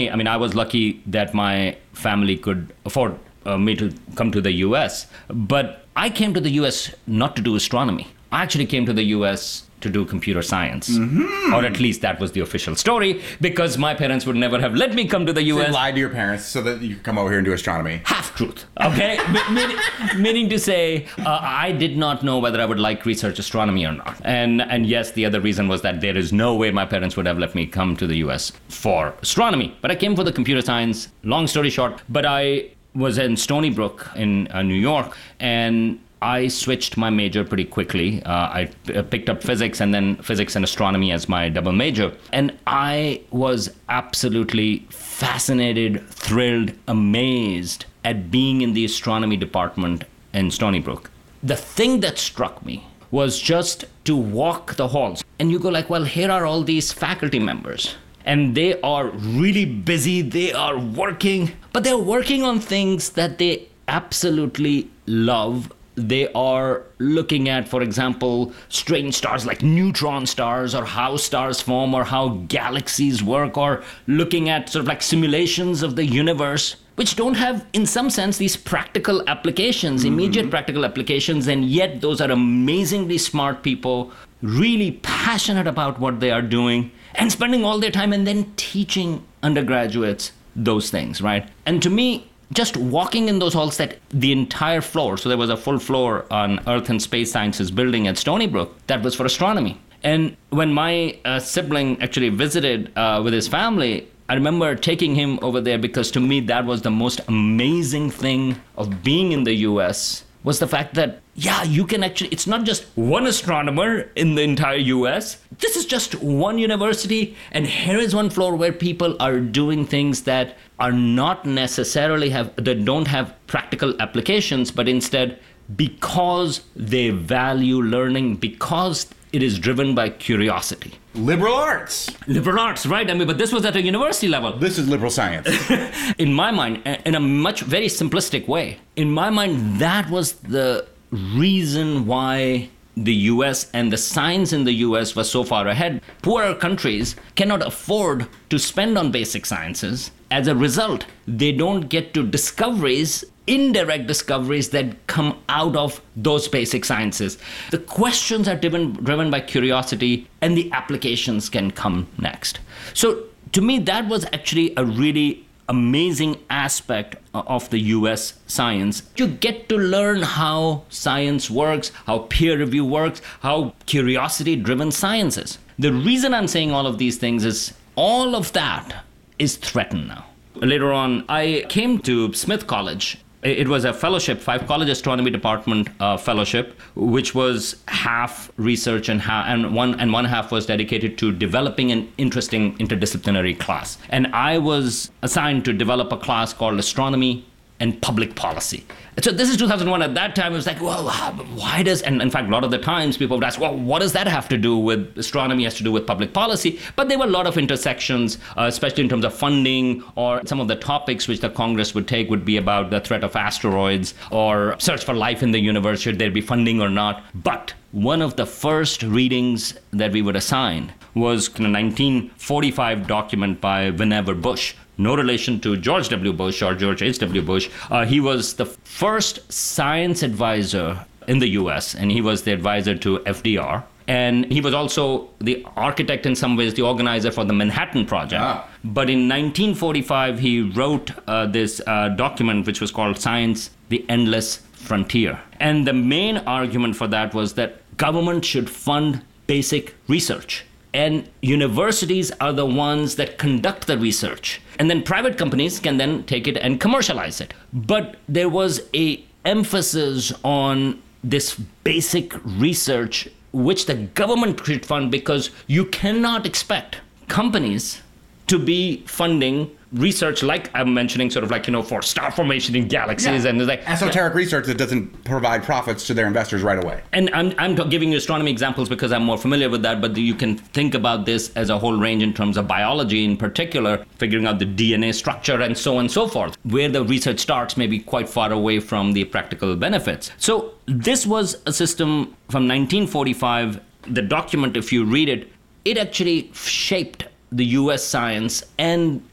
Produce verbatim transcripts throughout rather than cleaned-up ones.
I mean, I was lucky that my family could afford uh, me to come to the U S, but I came to the U S not to do astronomy. I actually came to the U S to do computer science. Mm-hmm. Or at least that was the official story, because my parents would never have let me come to the U S. So you lied to your parents so that you could come over here and do astronomy. Half truth, okay? meaning, meaning to say, uh, I did not know whether I would like research astronomy or not. And and yes, the other reason was that there is no way my parents would have let me come to the U S for astronomy. But I came for the computer science, long story short. But I was in Stony Brook in uh, New York, and I switched my major pretty quickly. Uh, I p- picked up physics and then physics and astronomy as my double major. And I was absolutely fascinated, thrilled, amazed at being in the astronomy department in Stony Brook. The thing that struck me was just to walk the halls. And you go like, well, here are all these faculty members. And they are really busy, they are working, but they're working on things that they absolutely love. They are looking at, for example, strange stars like neutron stars, or how stars form, or how galaxies work, or looking at sort of like simulations of the universe, which don't have, in some sense, these practical applications, mm-hmm. immediate practical applications, and yet those are amazingly smart people, really passionate about what they are doing, and spending all their time and then teaching undergraduates those things, right? And to me, just walking in those halls, that the entire floor, so there was a full floor on Earth and Space Sciences building at Stony Brook, that was for astronomy. And when my uh, sibling actually visited uh, with his family, I remember taking him over there, because to me that was the most amazing thing of being in the U S, was the fact that, yeah, you can actually, it's not just one astronomer in the entire U S. This is just one university, and here is one floor where people are doing things that are not necessarily have, that don't have practical applications, but instead, because they value learning, because it is driven by curiosity. Liberal arts. Liberal arts, right? I mean, but this was at a university level. This is liberal science. In my mind, in a much very simplistic way, in my mind, that was the reason why the U S and the science in the U S was so far ahead. Poorer countries cannot afford to spend on basic sciences. As a result, they don't get to discoveries, indirect discoveries that come out of those basic sciences. The questions are driven, driven by curiosity, and the applications can come next. So to me, that was actually a really amazing aspect of the U S science. You get to learn how science works, how peer review works, how curiosity-driven science is. The reason I'm saying all of these things is all of that is threatened now. Later on, I came to Smith College. It was a fellowship, five college astronomy department uh, fellowship, which was half research and half, and one and one half was dedicated to developing an interesting interdisciplinary class. And I was assigned to develop a class called Astronomy and Public Policy. So this is two thousand one. At that time, it was like, well, why does, and in fact, a lot of the times people would ask, well, what does that have to do with astronomy, has to do with public policy? But there were a lot of intersections, uh, especially in terms of funding, or some of the topics which the Congress would take would be about the threat of asteroids or search for life in the universe, should there be funding or not. But one of the first readings that we would assign was a nineteen forty-five document by Vannevar Bush. No relation to George W. Bush or George H W. Bush. Uh, he was the first science advisor in the U S, and he was the advisor to F D R. And he was also the architect, in some ways, the organizer for the Manhattan Project. Ah. But in nineteen forty-five, he wrote uh, this uh, document, which was called Science, the Endless Frontier. And the main argument for that was that government should fund basic research. And universities are the ones that conduct the research. And then private companies can then take it and commercialize it. But there was a emphasis on this basic research, which the government should fund, because you cannot expect companies to be funding research like I'm mentioning, sort of like, you know, for star formation in galaxies, yeah. and like esoteric research that doesn't provide profits to their investors right away. And I'm I'm giving you astronomy examples because I'm more familiar with that, but you can think about this as a whole range in terms of biology in particular, figuring out the D N A structure and so on and so forth. Where the research starts may be quite far away from the practical benefits. So this was a system from nineteen forty-five. The document, if you read it, it actually shaped the U S science and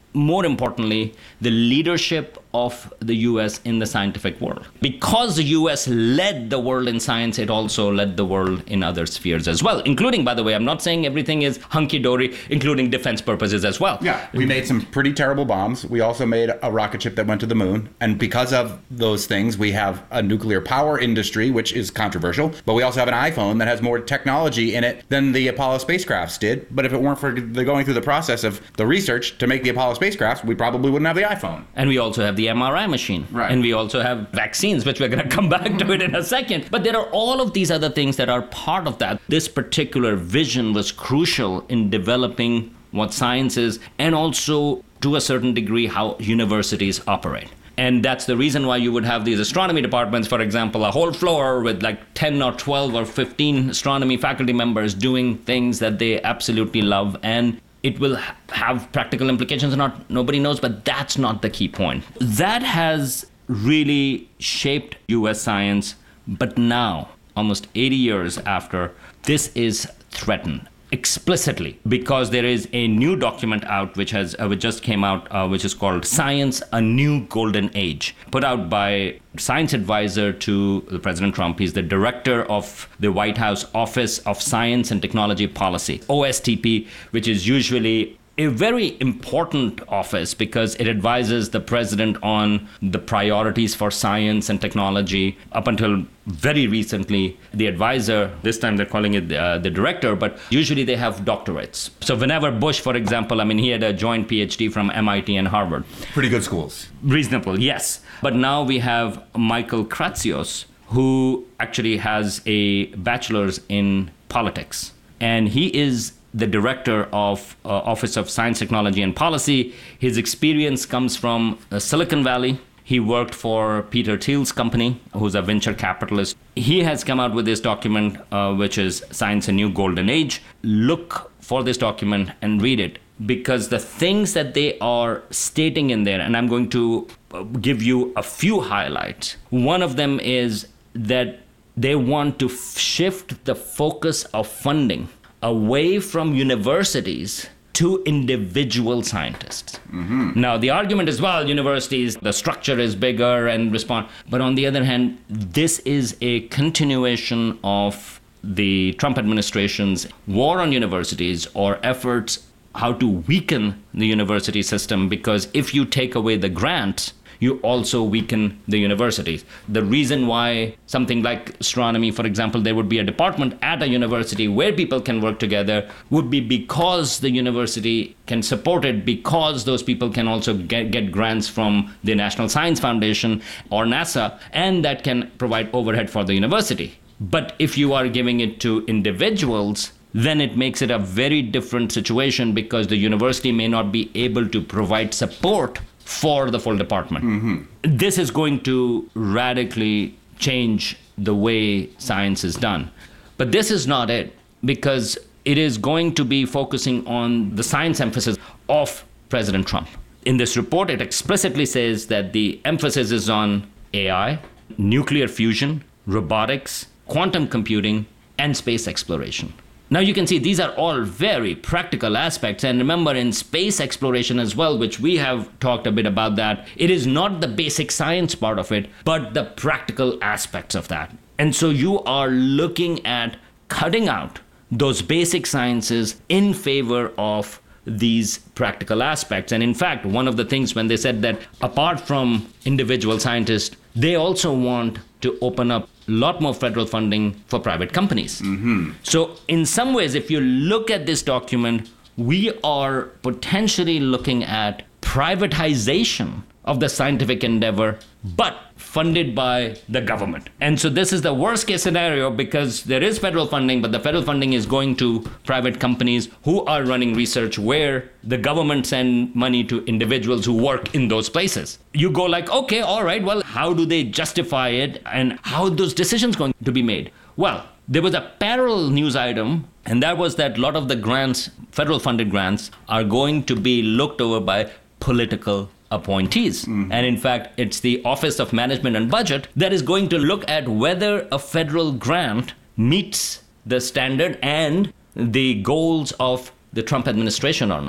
more importantly, the leadership of the U S in the scientific world. Because the U S led the world in science, it also led the world in other spheres as well, including, by the way, I'm not saying everything is hunky-dory, including defense purposes as well. Yeah, we made some pretty terrible bombs. We also made a rocket ship that went to the moon. And because of those things, we have a nuclear power industry, which is controversial. But we also have an iPhone that has more technology in it than the Apollo spacecrafts did. But if it weren't for the going through the process of the research to make the Apollo spacecrafts, we probably wouldn't have the iPhone. And we also have the M R I machine. Right. And we also have vaccines, which we're going to come back to it in a second. But there are all of these other things that are part of that. This particular vision was crucial in developing what science is, and also, to a certain degree, how universities operate. And that's the reason why you would have these astronomy departments, for example, a whole floor with like ten or twelve or fifteen astronomy faculty members doing things that they absolutely love. And it will ha- have practical implications or not, nobody knows, but that's not the key point. That has really shaped U S science, but now, almost eighty years after, this is threatened explicitly because there is a new document out which has uh, which just came out, uh, which is called Science: A New Golden Age, put out by science advisor to President Trump. He's the director of the White House Office of Science and Technology Policy, O S T P, which is usually a very important office because it advises the president on the priorities for science and technology. Up until very recently, the advisor, this time they're calling it uh, the director, but usually they have doctorates. So whenever Bush, for example, I mean, he had a joint PhD from M I T and Harvard. Pretty good schools. Reasonable, yes. But now we have Michael Kratsios, who actually has a bachelor's in politics. And he is the director of uh, Office of Science, Technology, and Policy. His experience comes from uh, Silicon Valley. He worked for Peter Thiel's company, who's a venture capitalist. He has come out with this document, uh, which is Science: A New Golden Age. Look for this document and read it, because the things that they are stating in there, and I'm going to give you a few highlights. One of them is that they want to f- shift the focus of funding away from universities to individual scientists. Mm-hmm. Now, the argument is, well, universities, the structure is bigger and respond. But on the other hand, this is a continuation of the Trump administration's war on universities, or efforts how to weaken the university system, because if you take away the grants, you also weaken the universities. The reason why something like astronomy, for example, there would be a department at a university where people can work together, would be because the university can support it, because those people can also get, get grants from the National Science Foundation or NASA, and that can provide overhead for the university. But if you are giving it to individuals, then it makes it a very different situation, because the university may not be able to provide support for the full department. Mm-hmm. This is going to radically change the way science is done. But this is not it, because it is going to be focusing on the science emphasis of President Trump. In this report, it explicitly says that the emphasis is on A I, nuclear fusion, robotics, quantum computing, and space exploration. Now you can see these are all very practical aspects. And remember, in space exploration as well, which we have talked a bit about that, it is not the basic science part of it, but the practical aspects of that. And so you are looking at cutting out those basic sciences in favor of these practical aspects. And in fact, one of the things when they said that apart from individual scientists, they also want to open up a lot more federal funding for private companies. Mm-hmm. So in some ways, if you look at this document, we are potentially looking at privatization of the scientific endeavor, but funded by the government. And so this is the worst case scenario, because there is federal funding, but the federal funding is going to private companies who are running research, where the government send money to individuals who work in those places. You go like, okay, all right, well, how do they justify it, and how are those decisions going to be made? Well, there was a parallel news item, and that was that a lot of the grants, federal funded grants, are going to be looked over by political appointees. Mm-hmm. And in fact, it's the Office of Management and Budget that is going to look at whether a federal grant meets the standard and the goals of the Trump administration or not.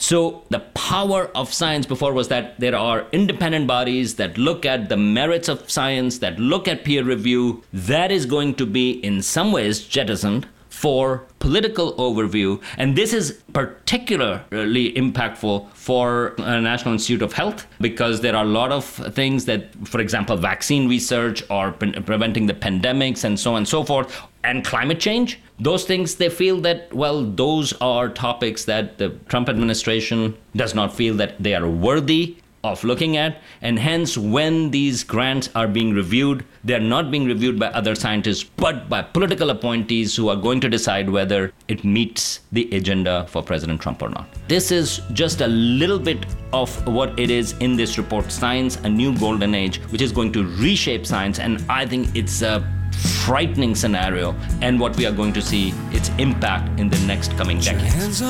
So the power of science before was that there are independent bodies that look at the merits of science, that look at peer review. That is going to be in some ways jettisoned for political overview. And this is particularly impactful for uh, National Institute of Health, because there are a lot of things that, for example, vaccine research or pre- preventing the pandemics and so on and so forth, and climate change. Those things, they feel that, well, those are topics that the Trump administration does not feel that they are worthy of looking at. And hence, when these grants are being reviewed, they're not being reviewed by other scientists, but by political appointees who are going to decide whether it meets the agenda for President Trump or not. This is just a little bit of what it is in this report, Science, a New Golden Age, which is going to reshape science. And I think it's a frightening scenario, and what we are going to see its impact in the next coming decades.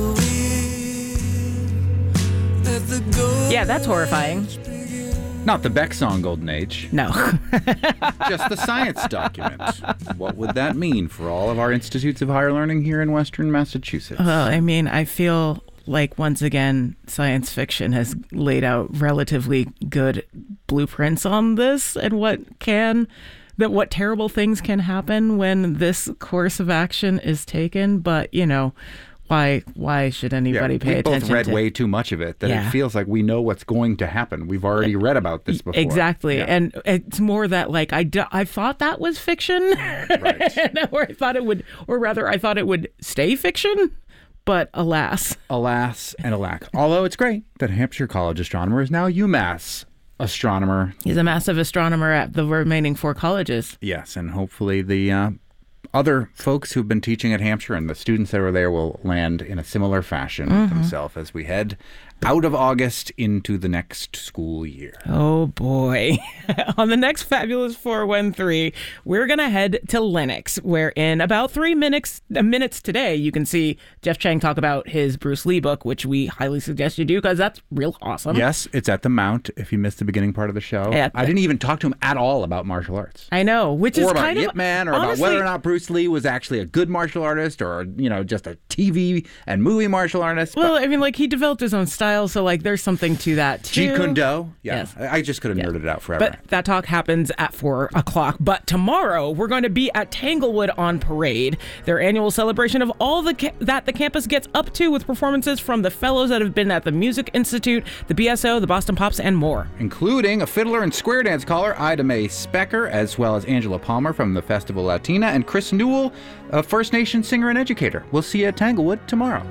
Yeah, that's horrifying. Not the Beck song Golden Age. No. Just the science document. What would that mean for all of our institutes of higher learning here in Western Massachusetts? Well, I mean, I feel like once again, science fiction has laid out relatively good blueprints on this and what can, that what terrible things can happen when this course of action is taken. But, you know, Why why should anybody yeah, pay attention to We both read to, way too much of it that yeah. it feels like we know what's going to happen. We've already read about this before. Exactly. Yeah. And it's more that, like, I, d- I thought that was fiction. Right. Or I thought it would, or rather, I thought it would stay fiction. But alas. Alas and alack. Although it's great that Hampshire College astronomer is now UMass astronomer. He's a massive astronomer at the remaining four colleges. Yes, and hopefully the uh, other folks who've been teaching at Hampshire and the students that were there will land in a similar fashion mm-hmm. themselves as we head out of August into the next school year. Oh, boy. On the next Fabulous four one three, we're going to head to Linux, where in about three minutes minutes today, you can see Jeff Chang talk about his Bruce Lee book, which we highly suggest you do because that's real awesome. Yes, it's at the Mount if you missed the beginning part of the show. At I the, didn't even talk to him at all about martial arts. I know, which or is about kind Yip of... Man, or honestly, about whether or not Bruce Lee was actually a good martial artist or, you know, just a T V and movie martial artist. Well, but, I mean, like, he developed his own style. So, like, there's something to that, too. Jeet Kune Do? Yeah. Yes. I just could have yeah. nerded it out forever. But that talk happens at four o'clock. But tomorrow, we're going to be at Tanglewood on Parade, their annual celebration of all the ca- that the campus gets up to with performances from the fellows that have been at the Music Institute, the B S O, the Boston Pops, and more. Including a fiddler and square dance caller, Ida Mae Specker, as well as Angela Palmer from the Festival Latina, and Chris Newell, a First Nation singer and educator. We'll see you at Tanglewood tomorrow.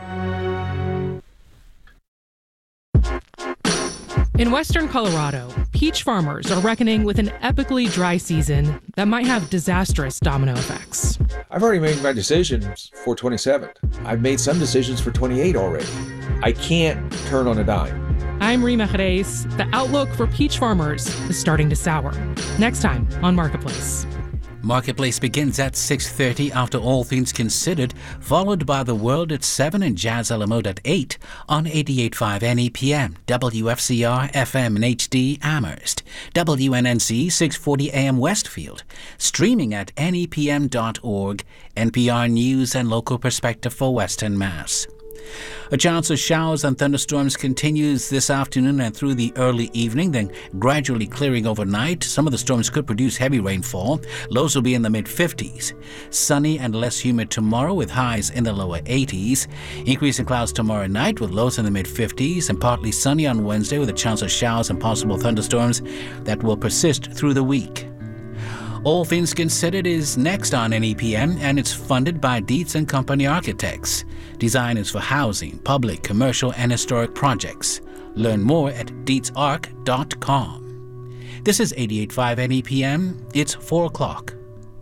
In western Colorado, peach farmers are reckoning with an epically dry season that might have disastrous domino effects. I've already made my decisions for twenty-seven. I've made some decisions for twenty-eight already. I can't turn on a dime. I'm Rima Jerez. The outlook for peach farmers is starting to sour. Next time on Marketplace. Marketplace begins at six thirty after All Things Considered, followed by The World at seven and Jazz a la Mode at eight on eighty-eight point five N E P M, W F C R F M and H D Amherst, W N N C six forty A M Westfield, streaming at N E P M dot org, N P R News and local perspective for Western Mass. A chance of showers and thunderstorms continues this afternoon and through the early evening, then gradually clearing overnight. Some of the storms could produce heavy rainfall. Lows will be in the mid-fifties. Sunny and less humid tomorrow with highs in the lower eighties. Increase in clouds tomorrow night with lows in the mid-fifties, and partly sunny on Wednesday with a chance of showers and possible thunderstorms that will persist through the week. All Things Considered is next on N E P M, and it's funded by Dietz and Company Architects. Design is for housing, public, commercial, and historic projects. Learn more at dietz arch dot com. This is eighty-eight point five N E P M. It's four o'clock.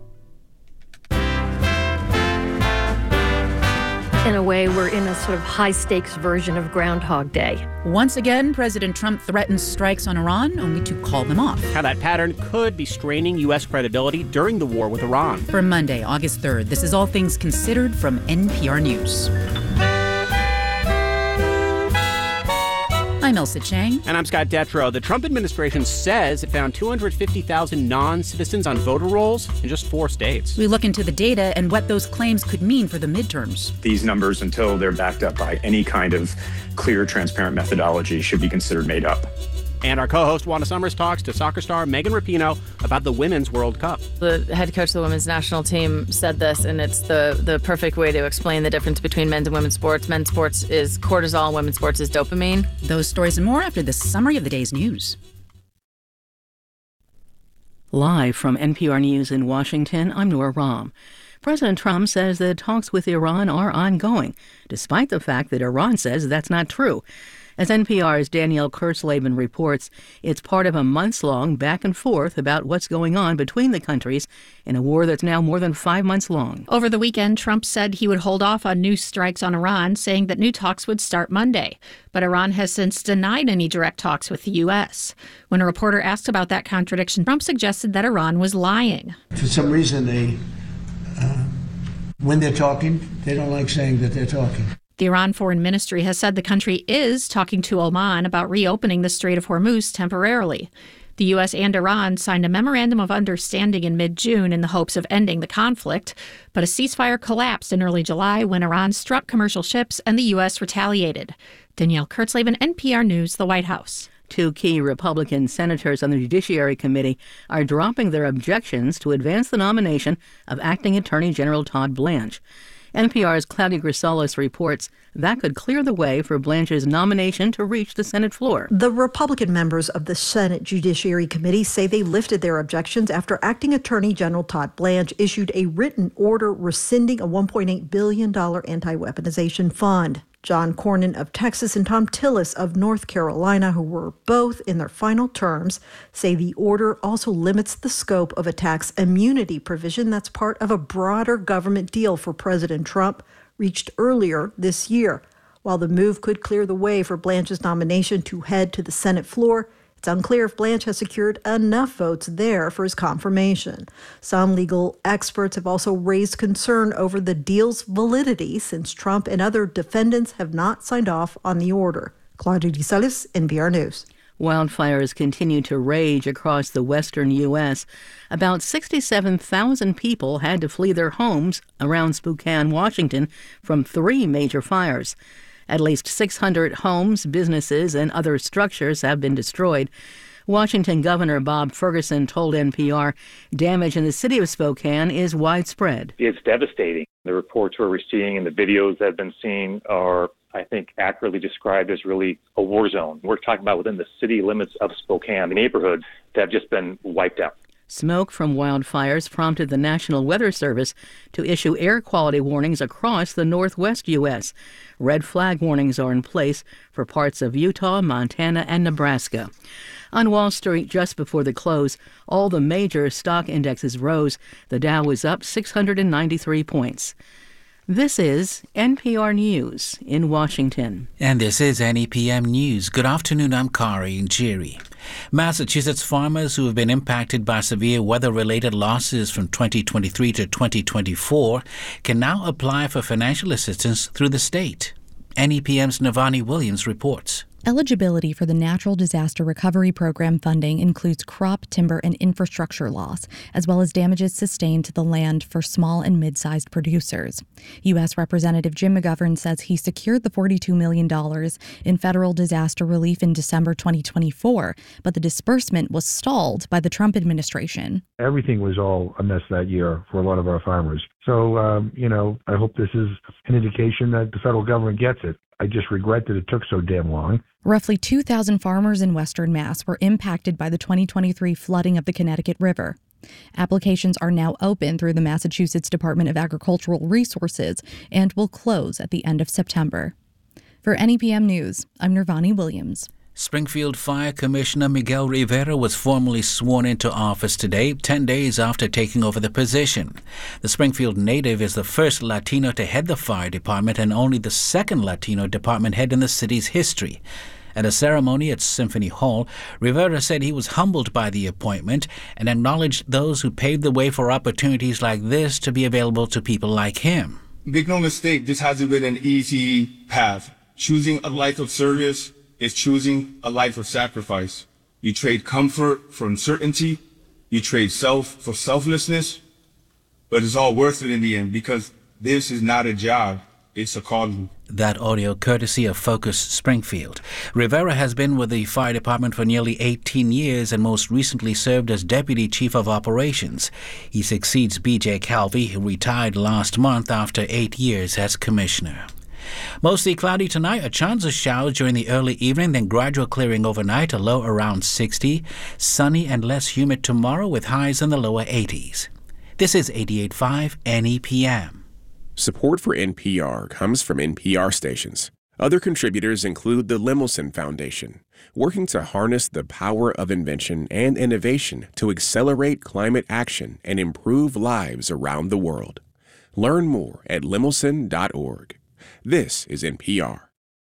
In a way, we're in a sort of high-stakes version of Groundhog Day. Once again, President Trump threatens strikes on Iran, only to call them off. How that pattern could be straining U S credibility during the war with Iran. For Monday, August third, this is All Things Considered from N P R News. I'm Elsa Chang. And I'm Scott Detrow. The Trump administration says it found two hundred fifty thousand non-citizens on voter rolls in just four states. We look into the data and what those claims could mean for the midterms. These numbers, until they're backed up by any kind of clear, transparent methodology, should be considered made up. And our co-host Wanda Summers talks to soccer star Megan Rapinoe about the Women's World Cup. The head coach of the women's national team said this, and it's the, the perfect way to explain the difference between men's and women's sports. Men's sports is cortisol, women's sports is dopamine. Those stories and more after the summary of the day's news. Live from N P R News in Washington, I'm Nora Rahm. President Trump says that talks with Iran are ongoing, despite the fact that Iran says that's not true. As N P R's Danielle Kurtzleben reports, it's part of a months-long back and forth about what's going on between the countries in a war that's now more than five months long. Over the weekend, Trump said he would hold off on new strikes on Iran, saying that new talks would start Monday. But Iran has since denied any direct talks with the U S. When a reporter asked about that contradiction, Trump suggested that Iran was lying. For some reason, they, uh, when they're talking, they don't like saying that they're talking. The Iran Foreign Ministry has said the country is talking to Oman about reopening the Strait of Hormuz temporarily. The U S and Iran signed a memorandum of understanding in mid-June in the hopes of ending the conflict, but a ceasefire collapsed in early July when Iran struck commercial ships and the U S retaliated. Danielle Kurtzleben, N P R News, the White House. Two key Republican senators on the Judiciary Committee are dropping their objections to advance the nomination of Acting Attorney General Todd Blanche. N P R's Claudia Grisolis reports that could clear the way for Blanche's nomination to reach the Senate floor. The Republican members of the Senate Judiciary Committee say they lifted their objections after Acting Attorney General Todd Blanche issued a written order rescinding a one point eight billion dollars anti-weaponization fund. John Cornyn of Texas and Tom Tillis of North Carolina, who were both in their final terms, say the order also limits the scope of a tax immunity provision that's part of a broader government deal for President Trump reached earlier this year. While the move could clear the way for Blanche's nomination to head to the Senate floor, it's unclear if Blanche has secured enough votes there for his confirmation. Some legal experts have also raised concern over the deal's validity since Trump and other defendants have not signed off on the order. Claudia Grisolis, N P R News. Wildfires continue to rage across the western U S. About sixty-seven thousand people had to flee their homes around Spokane, Washington, from three major fires. At least six hundred homes, businesses, and other structures have been destroyed. Washington Governor Bob Ferguson told N P R damage in the city of Spokane is widespread. It's devastating. The reports we're seeing and the videos that have been seen are, I think, accurately described as really a war zone. We're talking about within the city limits of Spokane, the neighborhoods that have just been wiped out. Smoke from wildfires prompted the National Weather Service to issue air quality warnings across the northwest U S. Red flag warnings are in place for parts of Utah, Montana, and Nebraska. On Wall Street just before the close, all the major stock indexes rose. The Dow was up six hundred ninety-three points. This is N P R News in Washington. And this is N E P M News. Good afternoon, I'm Kari Njiri. Massachusetts farmers who have been impacted by severe weather-related losses from twenty twenty-three to twenty twenty-four can now apply for financial assistance through the state. N E P M's Navani Williams reports. Eligibility for the Natural Disaster Recovery Program funding includes crop, timber, and infrastructure loss, as well as damages sustained to the land for small and mid-sized producers. U S Representative Jim McGovern says he secured the forty-two million dollars in federal disaster relief in December twenty twenty-four, but the disbursement was stalled by the Trump administration. Everything was all a mess that year for a lot of our farmers. So, um, you know, I hope this is an indication that the federal government gets it. I just regret that it took so damn long. Roughly two thousand farmers in Western Mass were impacted by the twenty twenty-three flooding of the Connecticut River. Applications are now open through the Massachusetts Department of Agricultural Resources and will close at the end of September. For N E P M News, I'm Nirvani Williams. Springfield Fire Commissioner Miguel Rivera was formally sworn into office today, ten days after taking over the position. The Springfield native is the first Latino to head the fire department and only the second Latino department head in the city's history. At a ceremony at Symphony Hall, Rivera said he was humbled by the appointment and acknowledged those who paved the way for opportunities like this to be available to people like him. Make no mistake, this hasn't been an easy path. Choosing a life of service is choosing a life of sacrifice. You trade comfort for uncertainty. You trade self for selflessness. But it's all worth it in the end because this is not a job. It's a calling. That audio courtesy of Focus Springfield. Rivera has been with the fire department for nearly eighteen years and most recently served as Deputy Chief of Operations. He succeeds B J Calvi, who retired last month after eight years as Commissioner. Mostly cloudy tonight, a chance of showers during the early evening, then gradual clearing overnight, a low around sixty. Sunny and less humid tomorrow with highs in the lower eighties. This is eighty-eight point five N E P M. Support for N P R comes from N P R stations. Other contributors include the Lemelson Foundation, working to harness the power of invention and innovation to accelerate climate action and improve lives around the world. Learn more at lemelson dot org. This is N P R.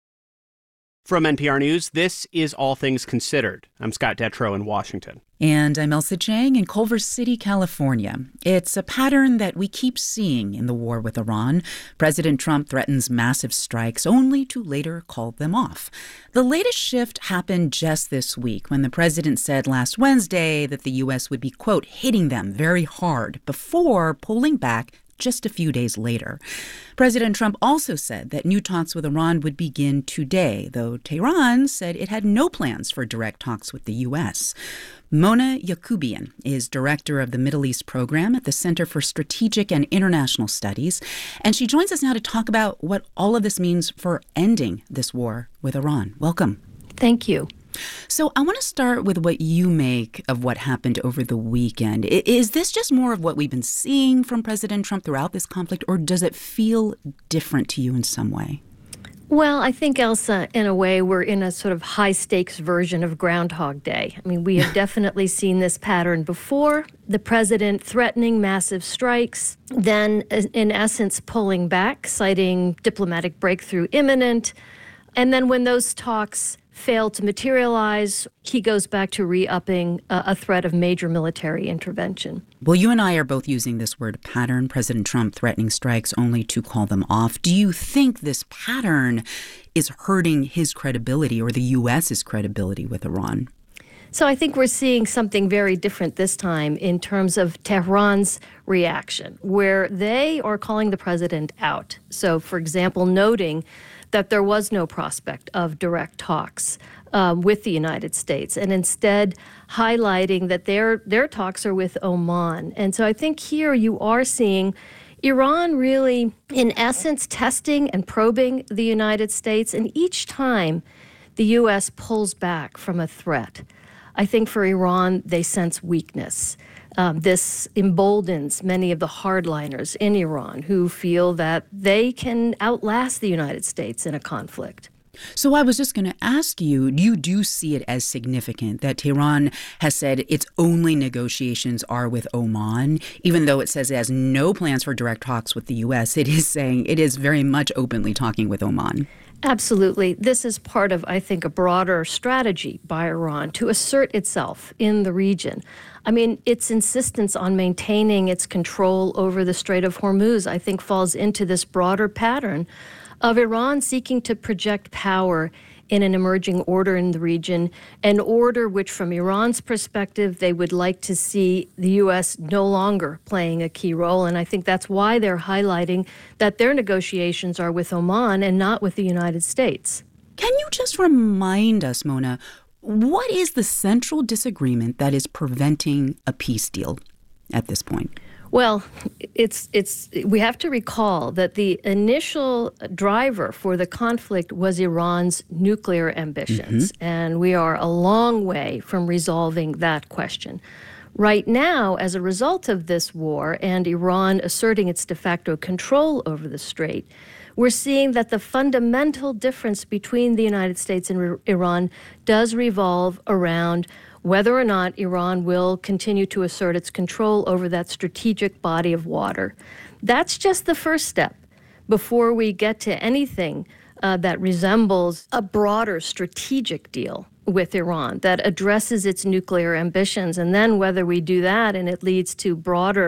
From N P R News, this is All Things Considered. I'm Scott Detrow in Washington. And I'm Elsa Chang in Culver City, California. It's a pattern that we keep seeing in the war with Iran. President Trump threatens massive strikes only to later call them off. The latest shift happened just this week when the president said last Wednesday that the U S would be, quote, hitting them very hard before pulling back just a few days later. President Trump also said that new talks with Iran would begin today, though Tehran said it had no plans for direct talks with the U S. Mona Yacoubian is director of the Middle East program at the Center for Strategic and International Studies, and she joins us now to talk about what all of this means for ending this war with Iran. Welcome. Thank you. So I want to start with what you make of what happened over the weekend. Is this just more of what we've been seeing from President Trump throughout this conflict, or does it feel different to you in some way? Well, I think, Elsa, in a way, we're in a sort of high-stakes version of Groundhog Day. I mean, we have definitely seen this pattern before. The president threatening massive strikes, then, in essence, pulling back, citing diplomatic breakthrough imminent. And then when those talks fail to materialize, he goes back to re-upping a, a threat of major military intervention. Well, you and I are both using this word pattern, President Trump threatening strikes only to call them off. Do you think this pattern is hurting his credibility or the U S's credibility with Iran? So I think we're seeing something very different this time in terms of Tehran's reaction, where they are calling the president out. So, for example, noting that there was no prospect of direct talks um, with the United States, and instead highlighting that their their talks are with Oman. And so I think here you are seeing Iran really, in essence, testing and probing the United States, and each time the U S pulls back from a threat, I think for Iran, they sense weakness. Um, this emboldens many of the hardliners in Iran who feel that they can outlast the United States in a conflict. So I was just going to ask you, you do see it as significant that Tehran has said its only negotiations are with Oman, even though it says it has no plans for direct talks with the U S. It is saying it is very much openly talking with Oman. Absolutely. This is part of, I think, a broader strategy by Iran to assert itself in the region. I mean, its insistence on maintaining its control over the Strait of Hormuz, I think, falls into this broader pattern of Iran seeking to project power in an emerging order in the region, an order which, from Iran's perspective, they would like to see the U S no longer playing a key role. And I think that's why they're highlighting that their negotiations are with Oman and not with the United States. Can you just remind us, Mona, what is the central disagreement that is preventing a peace deal at this point? Well, it's it's we have to recall that the initial driver for the conflict was Iran's nuclear ambitions, mm-hmm. and we are a long way from resolving that question. Right now, as a result of this war and Iran asserting its de facto control over the strait, we're seeing that the fundamental difference between the United States and Iran does revolve around whether or not Iran will continue to assert its control over that strategic body of water. That's just the first step before we get to anything uh, that resembles a broader strategic deal with Iran that addresses its nuclear ambitions. And then whether we do that and it leads to broader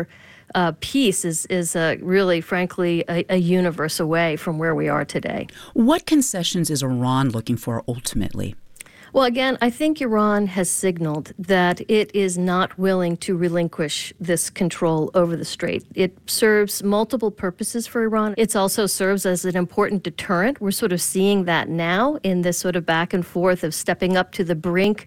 uh, peace is, is uh, really, frankly, a, a universe away from where we are today. What concessions is Iran looking for ultimately? Well, again, I think Iran has signaled that it is not willing to relinquish this control over the strait. It serves multiple purposes for Iran. It also serves as an important deterrent. We're sort of seeing that now in this sort of back and forth of stepping up to the brink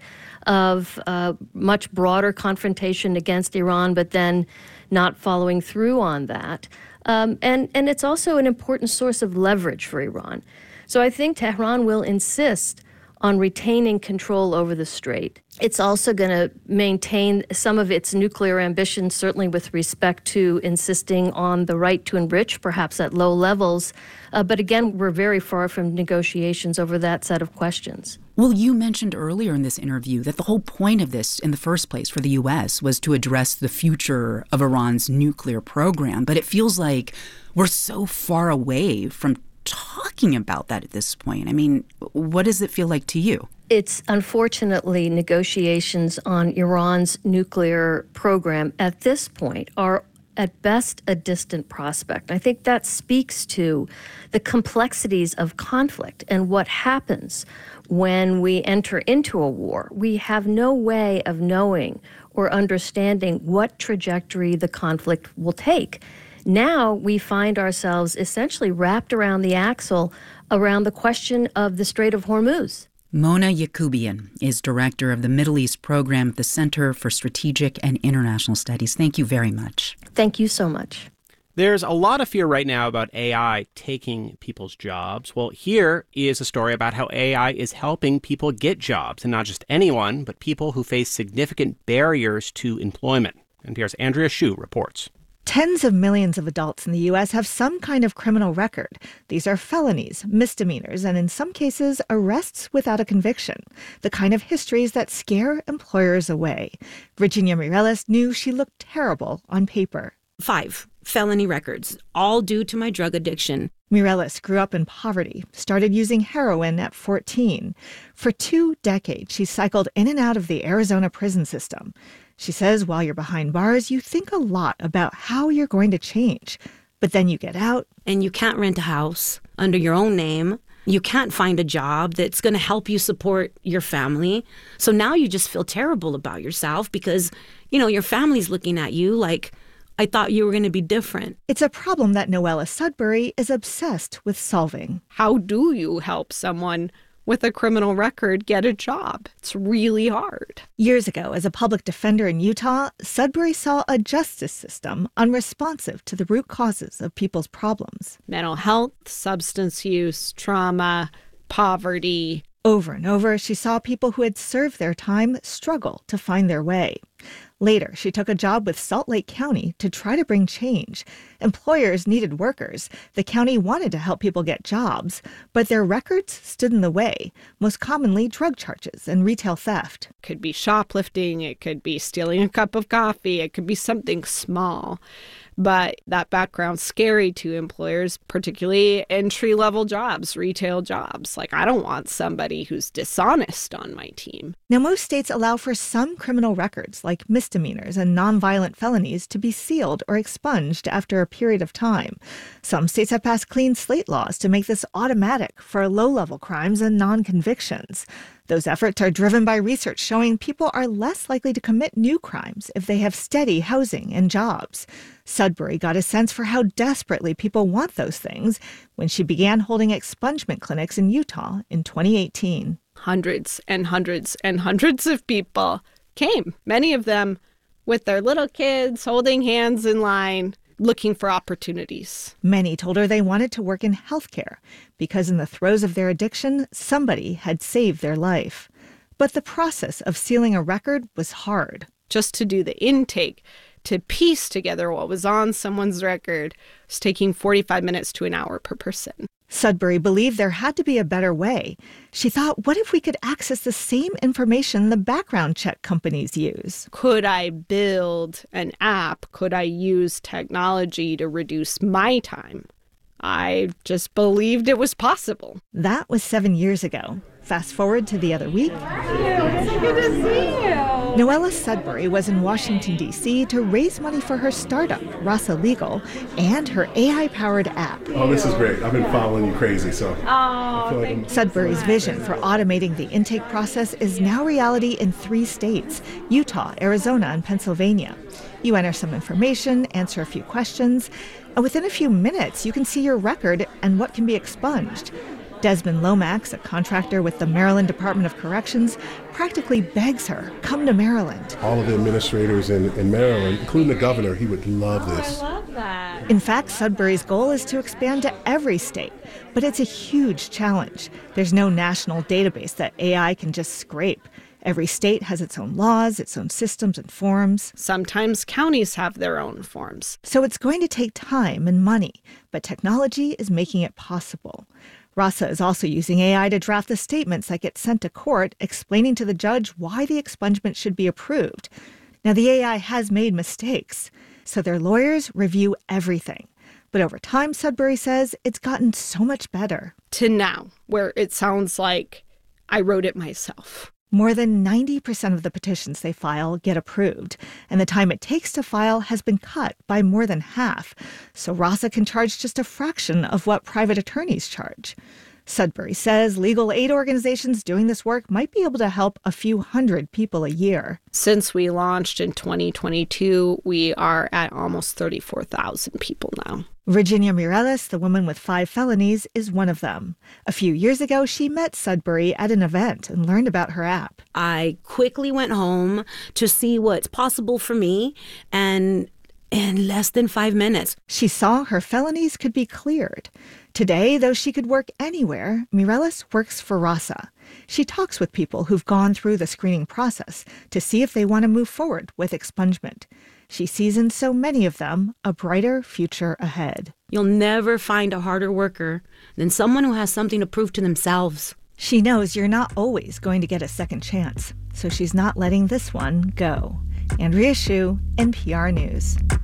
of uh, much broader confrontation against Iran, but then not following through on that. Um, and, and it's also an important source of leverage for Iran. So I think Tehran will insist on retaining control over the strait. It's also going to maintain some of its nuclear ambitions, certainly with respect to insisting on the right to enrich, perhaps at low levels. Uh, but again, we're very far from negotiations over that set of questions. Well, you mentioned earlier in this interview that the whole point of this in the first place for the U S was to address the future of Iran's nuclear program. But it feels like we're so far away from talking about that at this point. I mean, what does it feel like to you? It's unfortunately negotiations on Iran's nuclear program at this point are at best a distant prospect. I think that speaks to the complexities of conflict and what happens when we enter into a war. We have no way of knowing or understanding what trajectory the conflict will take. Now we find ourselves essentially wrapped around the axle around the question of the Strait of Hormuz. Mona Yacoubian is director of the Middle East program at the Center for Strategic and International Studies. Thank you very much. Thank you so much. There's a lot of fear right now about A I taking people's jobs. Well, here is a story about how A I is helping people get jobs, and not just anyone, but people who face significant barriers to employment. N P R's Andrea Hsu reports. Tens of millions of adults in the U S have some kind of criminal record. These are felonies, misdemeanors, and in some cases, arrests without a conviction, the kind of histories that scare employers away. Virginia Mireles knew she looked terrible on paper. Five felony records, all due to my drug addiction. Mireles grew up in poverty, started using heroin at fourteen. For two decades, she cycled in and out of the Arizona prison system. She says while you're behind bars, you think a lot about how you're going to change. But then you get out. And you can't rent a house under your own name. You can't find a job that's going to help you support your family. So now you just feel terrible about yourself because, you know, your family's looking at you like, I thought you were going to be different. It's a problem that Noella Sudbury is obsessed with solving. How do you help someone with a criminal record get a job? It's really hard. Years ago, as a public defender in Utah, Sudbury saw a justice system unresponsive to the root causes of people's problems. Mental health, substance use, trauma, poverty. Over and over, she saw people who had served their time struggle to find their way. Later, she took a job with Salt Lake County to try to bring change. Employers needed workers. The county wanted to help people get jobs, but their records stood in the way, most commonly drug charges and retail theft. It could be shoplifting, it could be stealing a cup of coffee, it could be something small. But that background's scary to employers, particularly entry-level jobs, retail jobs. Like, I don't want somebody who's dishonest on my team. Now, most states allow for some criminal records, like misdemeanors and nonviolent felonies, to be sealed or expunged after a period of time. Some states have passed clean slate laws to make this automatic for low-level crimes and non-convictions. Those efforts are driven by research showing people are less likely to commit new crimes if they have steady housing and jobs. Sudbury got a sense for how desperately people want those things when she began holding expungement clinics in Utah in twenty eighteen. Hundreds and hundreds and hundreds of people came, many of them with their little kids holding hands in line, looking for opportunities. Many told her they wanted to work in healthcare because in the throes of their addiction, somebody had saved their life. But the process of sealing a record was hard. Just to do the intake, to piece together what was on someone's record, was taking forty-five minutes to an hour per person. Sudbury believed there had to be a better way. She thought, what if we could access the same information the background check companies use? Could I build an app? Could I use technology to reduce my time? I just believed it was possible. That was seven years ago. Fast forward to the other week. It's so good to see you. Noella Sudbury was in Washington, D C to raise money for her startup, Rasa Legal, and her A I-powered app. Oh, this is great. I've been following you crazy, so. Oh, like thank Sudbury's vision for automating the intake process is now reality in three states, Utah, Arizona, and Pennsylvania. You enter some information, answer a few questions, and within a few minutes, you can see your record and what can be expunged. Desmond Lomax, a contractor with the Maryland Department of Corrections, practically begs her, come to Maryland. All of the administrators in, in Maryland, including the governor, he would love this. I love that. In fact, Sudbury's goal is to expand to every state, but it's a huge challenge. There's no national database that A I can just scrape. Every state has its own laws, its own systems and forms. Sometimes counties have their own forms. So it's going to take time and money, but technology is making it possible. Rasa is also using A I to draft the statements that get sent to court, explaining to the judge why the expungement should be approved. Now, the A I has made mistakes, so their lawyers review everything. But over time, Sudbury says, it's gotten so much better. To now, where it sounds like I wrote it myself. More than ninety percent of the petitions they file get approved, and the time it takes to file has been cut by more than half, so Rasa can charge just a fraction of what private attorneys charge. Sudbury says legal aid organizations doing this work might be able to help a few hundred people a year. Since we launched in twenty twenty-two, we are at almost thirty-four thousand people now. Virginia Mireles, the woman with five felonies, is one of them. A few years ago, she met Sudbury at an event and learned about her app. I quickly went home to see what's possible for me, and in less than five minutes, she saw her felonies could be cleared. Today, though she could work anywhere, Mireles works for Rasa. She talks with people who've gone through the screening process to see if they want to move forward with expungement. She sees in so many of them a brighter future ahead. You'll never find a harder worker than someone who has something to prove to themselves. She knows you're not always going to get a second chance, so she's not letting this one go. Andrea Hsu, N P R News.